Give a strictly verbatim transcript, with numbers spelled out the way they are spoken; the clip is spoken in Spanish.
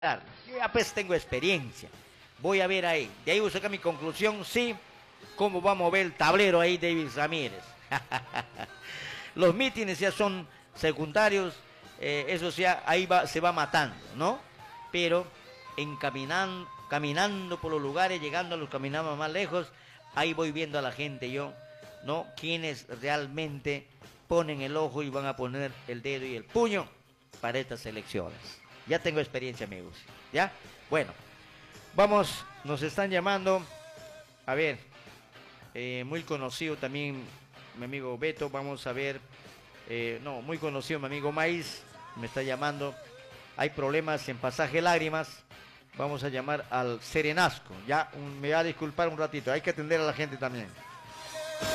Yo ya pues tengo experiencia. Voy a ver ahí. De ahí voy a sacar mi conclusión, sí. ¿Cómo va a mover el tablero ahí David Ramírez? Los mítines ya son secundarios. Eh, eso ya ahí va, se va matando, ¿no? Pero encaminando, caminando por los lugares, llegando a los caminados más lejos, ahí voy viendo a la gente yo, ¿no? Quienes realmente ponen el ojo y van a poner el dedo y el puño para estas elecciones. Ya tengo experiencia, amigos. ¿Ya? Bueno, vamos, nos están llamando. A ver, eh, muy conocido también mi amigo Beto. Vamos a ver, eh, no, muy conocido mi amigo Maíz. Me está llamando. Hay problemas en Pasaje Lágrimas. Vamos a llamar al Serenazco. Ya, un, me va a disculpar un ratito. Hay que atender a la gente también.